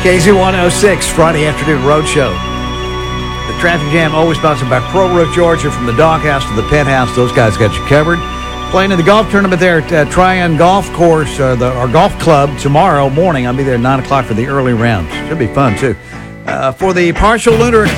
KZ106, Friday afternoon roadshow. The traffic jam always sponsored by Pro Roof Georgia, from the doghouse to the penthouse. Those guys got you covered. Playing in the golf tournament there at Tryon Golf Course, our golf club, tomorrow morning. I'll be there at 9 o'clock for the early round. Should be fun, too. For the partial lunar